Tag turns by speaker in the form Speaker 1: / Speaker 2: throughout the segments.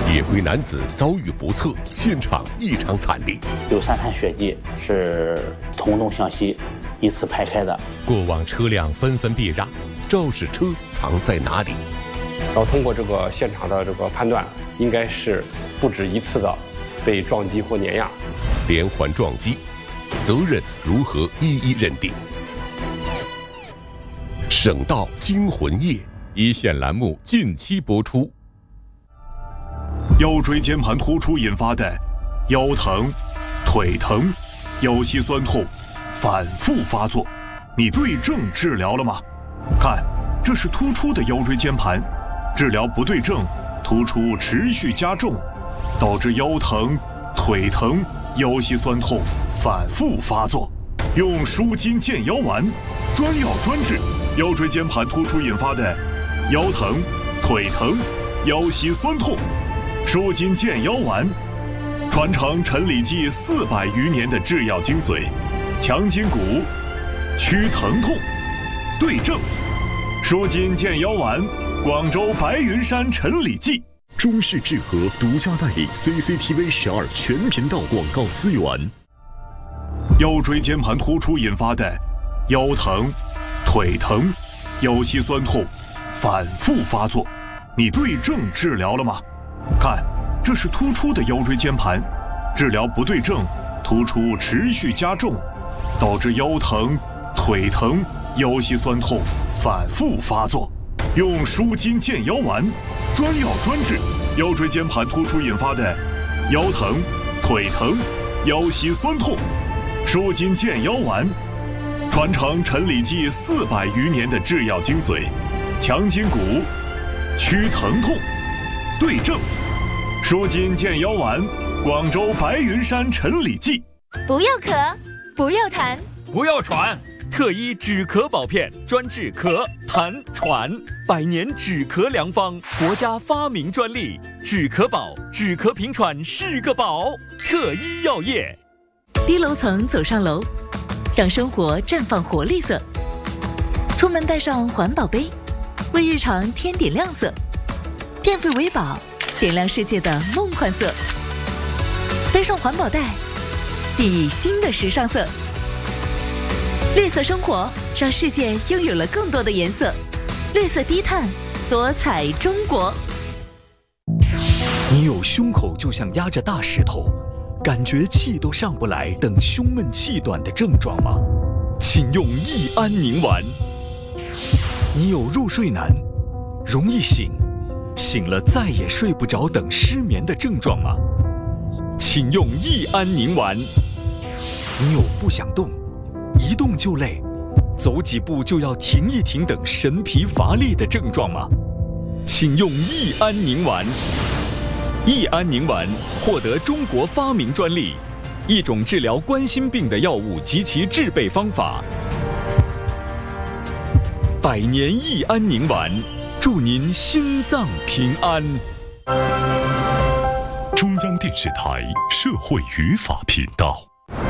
Speaker 1: 野归男子遭遇不测，现场异常惨烈。
Speaker 2: 有3滩血迹是从东向西依次排开的。
Speaker 1: 过往车辆纷纷避让，肇事车藏在哪里？
Speaker 3: 要通过这个现场的这个判断，应该是不止一次的被撞击或碾压。
Speaker 1: 连环撞击，责任如何一一认定？省道惊魂夜，一线栏目近期播出。
Speaker 4: 腰椎间盘突出引发的腰疼、腿疼、腰膝酸痛反复发作，你对症治疗了吗？看，这是突出的腰椎间盘，治疗不对症，突出持续加重，导致腰疼、腿疼、腰膝酸痛反复发作。用舒筋健腰丸，专药专治腰椎间盘突出引发的腰疼、腿疼、腰膝酸痛。舒筋健腰丸，传承陈李济400余年的制药精髓，强筋骨，祛疼痛，对症。舒筋健腰丸，广州白云山陈李济。
Speaker 5: 中视智和独家代理 CCTV 12全频道广告资源。
Speaker 4: 腰椎间盘突出引发的腰疼、腿疼、腰膝酸痛反复发作，你对症治疗了吗？看，这是突出的腰椎间盘，治疗不对症，突出持续加重，导致腰疼、腿疼、腰膝酸痛反复发作。用舒筋健腰丸，专药专治腰椎间盘突出引发的腰疼、腿疼、腰膝酸痛。舒筋健腰丸，传承陈李济400余年的制药精髓，强筋骨，祛疼痛，对症。舒筋健腰丸，广州白云山陈李济。
Speaker 6: 不要咳，不要痰，
Speaker 7: 不要喘，特医止咳保片，专治咳、痰、喘，100年止咳良方，国家发明专利，止咳宝，止咳平喘是个宝。特医药业。
Speaker 8: 低楼层走上楼，让生活绽放活力色。出门带上环保杯，为日常添点亮色。电费为宝，点亮世界的梦幻色。背上环保袋，熠熠新的时尚色。绿色生活，让世界拥有了更多的颜色。绿色低碳，多彩中国。
Speaker 5: 你有胸口就像压着大石头，感觉气都上不来等胸闷气短的症状吗？请用益安宁丸。你有入睡难、容易醒、醒了再也睡不着等失眠的症状吗？请用益安宁丸。你有不想动、一动就累、走几步就要停一停等神疲乏力的症状吗？请用益安宁丸。益安宁丸获得中国发明专利，一种治疗冠心病的药物及其制备方法。100年益安宁丸，祝您心脏平安。
Speaker 9: 中央电视台社会语法频道。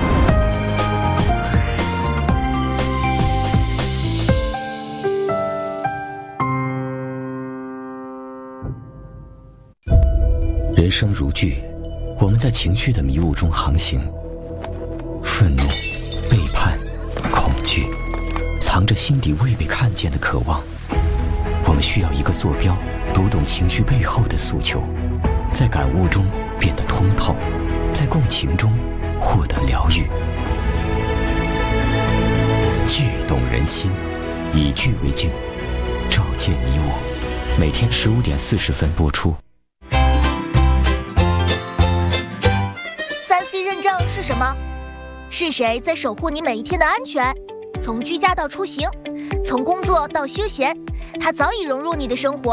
Speaker 10: 人生如剧，我们在情绪的迷雾中航行，愤怒、背叛、恐惧，藏着心底未被看见的渴望。我们需要一个坐标，读懂情绪背后的诉求，在感悟中变得通透，在共情中获得疗愈。剧懂人心，以剧为镜，照见你我。每天15点40分播出。
Speaker 6: 3C 认证是什么？是谁在守护你每一天的安全？从居家到出行，从工作到休闲，它早已融入你的生活。